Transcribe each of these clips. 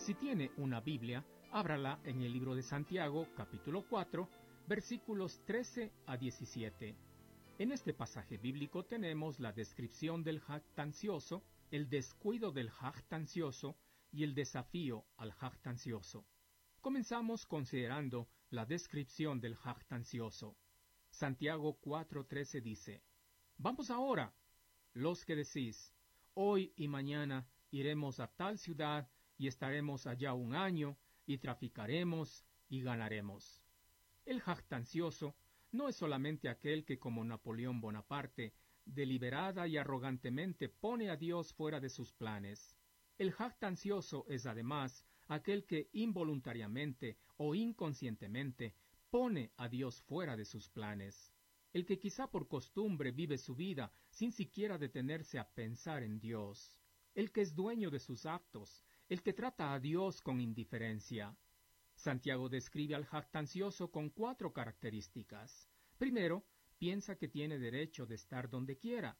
Si tiene una Biblia, ábrala en el libro de Santiago, capítulo 4, versículos 13 a 17. En este pasaje bíblico tenemos la descripción del jactancioso, el descuido del jactancioso y el desafío al jactancioso. Comenzamos considerando la descripción del jactancioso. Santiago 4:13 dice: Vamos ahora, los que decís, hoy y mañana iremos a tal ciudad y estaremos allá un año, y traficaremos y ganaremos. El jactancioso no es solamente aquel que, como Napoleón Bonaparte, deliberada y arrogantemente pone a Dios fuera de sus planes. El jactancioso es además aquel que involuntariamente o inconscientemente pone a Dios fuera de sus planes. El que quizá por costumbre vive su vida sin siquiera detenerse a pensar en Dios. El que es dueño de sus actos, el que trata a Dios con indiferencia. Santiago describe al jactancioso con 4 características. Primero, piensa que tiene derecho de estar donde quiera.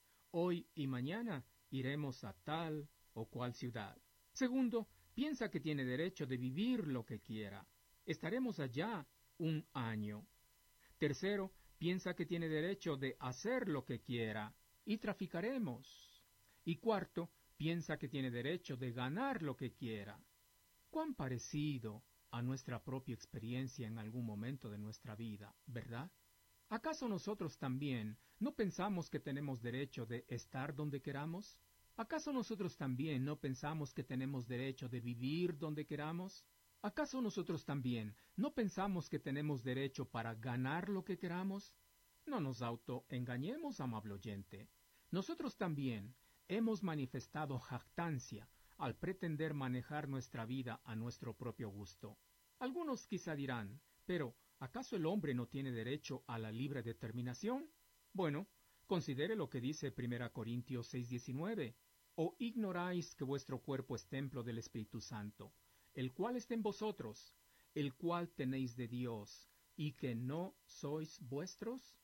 Hoy y mañana iremos a tal o cual ciudad. Segundo, piensa que tiene derecho de vivir lo que quiera. Estaremos allá un año. Tercero, piensa que tiene derecho de hacer lo que quiera y traficaremos. Y cuarto, piensa que tiene derecho de ganar lo que quiera. ¿Cuán parecido a nuestra propia experiencia en algún momento de nuestra vida, verdad? ¿Acaso nosotros también no pensamos que tenemos derecho de estar donde queramos? ¿Acaso nosotros también no pensamos que tenemos derecho de vivir donde queramos? ¿Acaso nosotros también no pensamos que tenemos derecho para ganar lo que queramos? No nos autoengañemos, amable oyente. Nosotros también hemos manifestado jactancia al pretender manejar nuestra vida a nuestro propio gusto. Algunos quizá dirán, pero ¿acaso el hombre no tiene derecho a la libre determinación? Bueno, considere lo que dice 1 Corintios 6:19. ¿O ignoráis que vuestro cuerpo es templo del Espíritu Santo, el cual está en vosotros, el cual tenéis de Dios, y que no sois vuestros?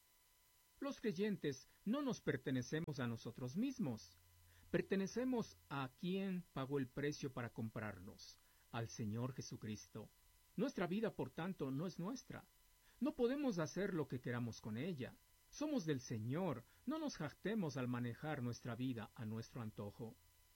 Los creyentes no nos pertenecemos a nosotros mismos. Pertenecemos a quien pagó el precio para comprarnos, al Señor Jesucristo. Nuestra vida, por tanto, no es nuestra. No podemos hacer lo que queramos con ella. Somos del Señor, no nos jactemos al manejar nuestra vida a nuestro antojo.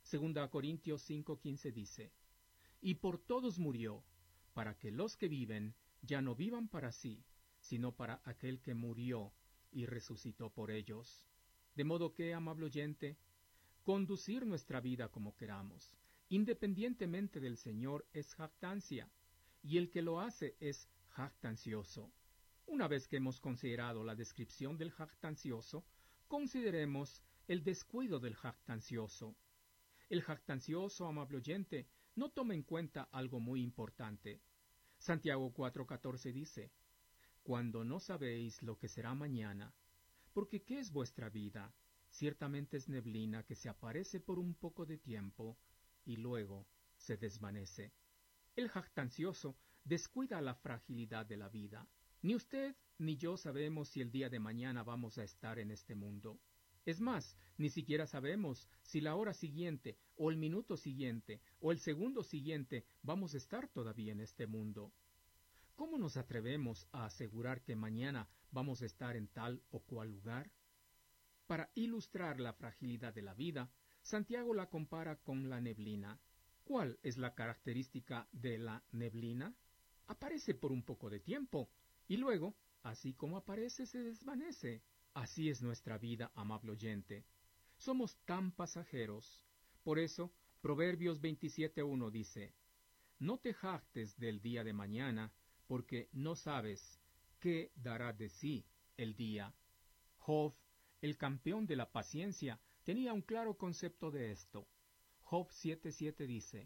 2 Corintios 5:15 dice: Y por todos murió, para que los que viven ya no vivan para sí, sino para aquel que murió y resucitó por ellos. De modo que, amable oyente, conducir nuestra vida como queramos, independientemente del Señor, es jactancia, y el que lo hace es jactancioso. Una vez que hemos considerado la descripción del jactancioso, consideremos el descuido del jactancioso. El jactancioso, amable oyente, no toma en cuenta algo muy importante. Santiago 4:14 dice: Cuando no sabéis lo que será mañana, porque ¿qué es vuestra vida? Ciertamente es neblina que se aparece por un poco de tiempo y luego se desvanece. El jactancioso descuida la fragilidad de la vida. Ni usted ni yo sabemos si el día de mañana vamos a estar en este mundo. Es más, ni siquiera sabemos si la hora siguiente, o el minuto siguiente, o el segundo siguiente vamos a estar todavía en este mundo. ¿Cómo nos atrevemos a asegurar que mañana vamos a estar en tal o cual lugar? Para ilustrar la fragilidad de la vida, Santiago la compara con la neblina. ¿Cuál es la característica de la neblina? Aparece por un poco de tiempo, y luego, así como aparece, se desvanece. Así es nuestra vida, amable oyente. Somos tan pasajeros. Por eso, Proverbios 27:1 dice: No te jactes del día de mañana, porque no sabes qué dará de sí el día. Job, el campeón de la paciencia, tenía un claro concepto de esto. Job 7:7 dice: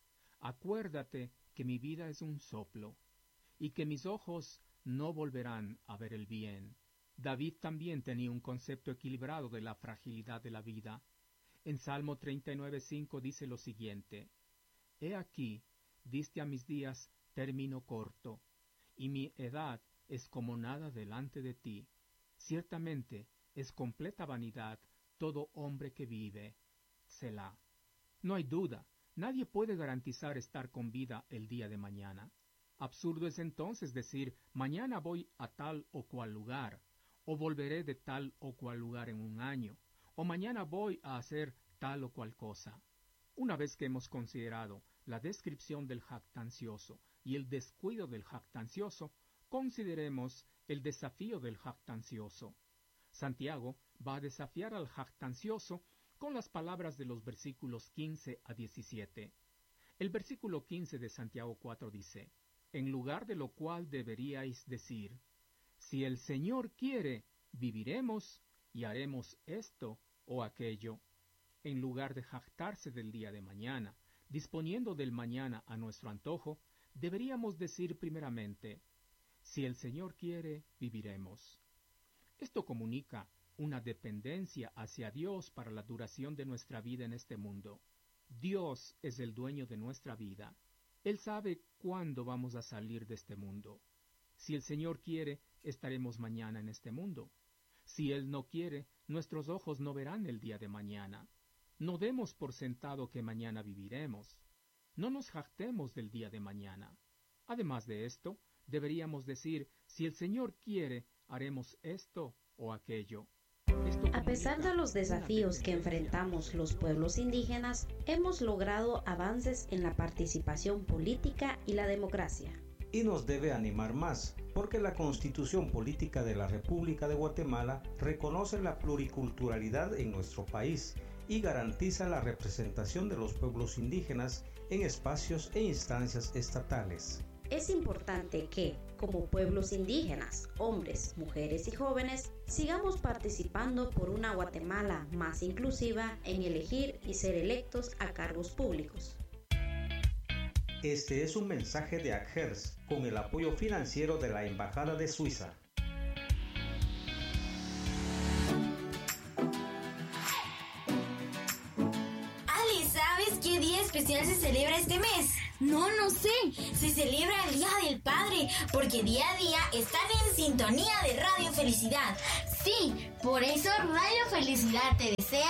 Acuérdate que mi vida es un soplo, y que mis ojos no volverán a ver el bien. David también tenía un concepto equilibrado de la fragilidad de la vida. En Salmo 39:5 dice lo siguiente: He aquí, diste a mis días término corto, y mi edad es como nada delante de ti. Ciertamente es completa vanidad todo hombre que vive. Selah. No hay duda nadie puede garantizar estar con vida el día de mañana. Absurdo es entonces decir, mañana voy a tal o cual lugar, o volveré de tal o cual lugar en un año, o mañana voy a hacer tal o cual cosa. Una vez que hemos considerado la descripción del jactancioso y el descuido del jactancioso, consideremos el desafío del jactancioso. Santiago va a desafiar al jactancioso con las palabras de los versículos 15 a 17. El versículo 15 de Santiago 4 dice, en lugar de lo cual deberíais decir, si el Señor quiere, viviremos y haremos esto o aquello. En lugar de jactarse del día de mañana, disponiendo del mañana a nuestro antojo, deberíamos decir primeramente, si el Señor quiere, viviremos. Esto comunica una dependencia hacia Dios para la duración de nuestra vida en este mundo. Dios es el dueño de nuestra vida. Él sabe cuándo vamos a salir de este mundo. Si el Señor quiere, estaremos mañana en este mundo. Si Él no quiere, nuestros ojos no verán el día de mañana. No demos por sentado que mañana viviremos. No nos jactemos del día de mañana. Además de esto, deberíamos decir, si el Señor quiere, haremos esto o aquello. A pesar de los desafíos que enfrentamos los pueblos indígenas, hemos logrado avances en la participación política y la democracia. Y nos debe animar más, porque la Constitución Política de la República de Guatemala reconoce la pluriculturalidad en nuestro país y garantiza la representación de los pueblos indígenas en espacios e instancias estatales. Es importante que, como pueblos indígenas, hombres, mujeres y jóvenes, sigamos participando por una Guatemala más inclusiva en elegir y ser electos a cargos públicos. Este es un mensaje de ACGERS con el apoyo financiero de la Embajada de Suiza. Ale, ¿sabes qué día especial se celebra este mes? No sé. Se celebra el Día del Padre, porque día a día están en sintonía de Radio Felicidad. Sí, por eso Radio Felicidad te desea